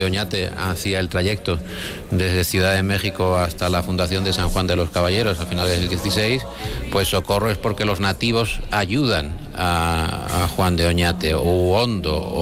Oñate hacía el trayecto desde Ciudad de México hasta la fundación de San Juan de los Caballeros a finales del 16, pues socorro es porque los nativos ayudan a Juan de Oñate, o Hondo,